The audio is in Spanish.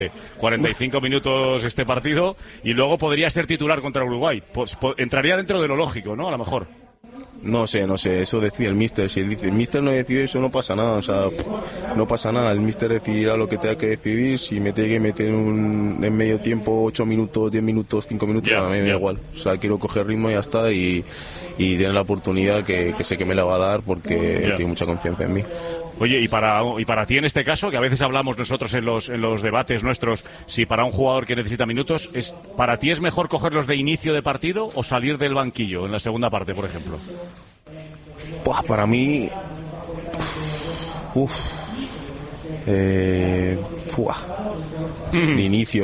45 minutos este partido y luego podría ser titular contra Uruguay. Pues, entraría dentro de lo lógico, ¿no? A lo mejor. No sé, eso decide el míster. Si el míster no decide eso, no pasa nada, o sea, no pasa nada. El míster decidirá lo que tenga que decidir. Si me tiene que meter en medio tiempo 8 minutos, 10 minutos, 5 minutos, a mí me da igual. O sea, quiero coger ritmo y ya está, y tener la oportunidad que sé que me la va a dar porque tiene mucha confianza en mí. Oye, y para ti en este caso, que a veces hablamos nosotros en los debates nuestros, si para un jugador que necesita minutos, ¿para ti es mejor cogerlos de inicio de partido o salir del banquillo en la segunda parte, por ejemplo? Pues para mí, de inicio.